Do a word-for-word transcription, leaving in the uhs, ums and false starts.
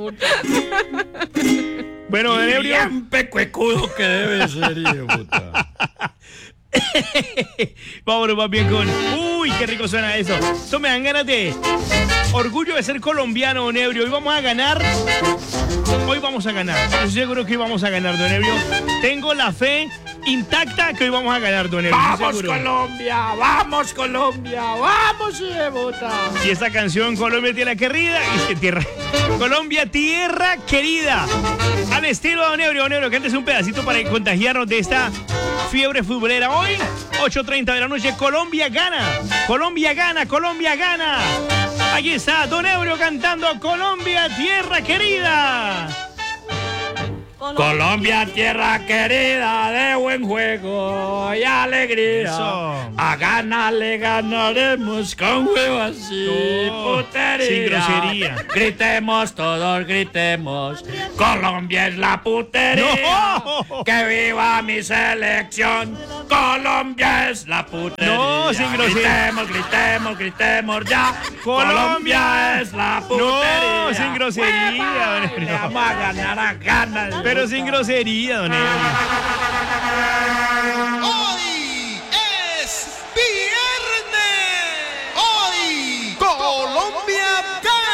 puta. Bueno, don Ebrio. Bien pecuecudo que debe ser, hijo de puta. Vámonos más bien con... Uy, qué rico suena eso. Esto me dan ganas de... Orgullo de ser colombiano, don Ebrio. Hoy vamos a ganar. Hoy vamos a ganar. Estoy seguro que hoy vamos a ganar, don Ebrio. Tengo la fe intacta que hoy vamos a ganar, don Ebrio. ¡Vamos, Colombia! ¡Vamos, Colombia! ¡Vamos, hijueputa! Y esta canción, Colombia Tierra Querida, y que tierra... Colombia Tierra Querida. Al estilo de don Ebrio, don Ebrio, cántese un pedacito para contagiarnos de esta fiebre futbolera. Hoy, ocho treinta de la noche, Colombia gana. Colombia gana, Colombia gana. Aquí está don Ebrio cantando Colombia Tierra Querida. Colombia, tierra querida, de buen juego y alegría. Eso. A ganarle ganaremos con huevos y No, putería. sin grosería. Gritemos todos, gritemos. Colombia es la putería. No. Que viva mi selección. Colombia es la putería. No, sin grosería. Gritemos, gritemos, gritemos ya. Colombia. Colombia es la putería. No, sin grosería, don Ebrio. Le vamos a ganar a ganas. Pero sin grosería, don Ebrio.